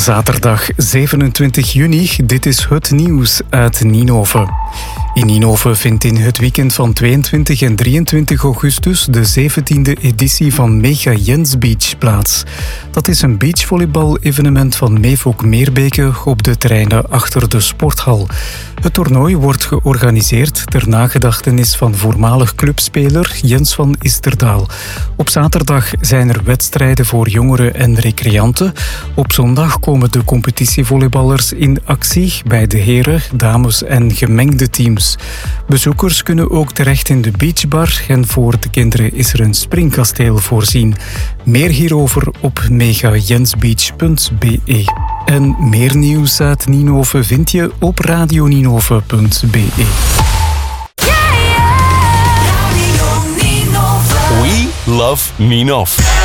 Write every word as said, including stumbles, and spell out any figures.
zaterdag zevenentwintig juni. Dit is het nieuws uit Ninove. In Ninove vindt in het weekend van tweeëntwintig en drieëntwintig augustus de zeventiende editie van Mega Jens Beach plaats. Dat is een beachvolleybal-evenement van Mevook Meerbeke op de terreinen achter de sporthal. Het toernooi wordt georganiseerd ter nagedachtenis van voormalig clubspeler Jens van Isterdaal. Op zaterdag zijn er wedstrijden voor jongeren en recreanten. Op zondag komen de competitievolleyballers in actie bij de heren, dames en gemengde teams. Bezoekers kunnen ook terecht in de beachbar en voor de kinderen is er een springkasteel voorzien. Meer hierover op megajensbeach punt be. En meer nieuws uit Ninove vind je op radioninove punt be. We love Ninove.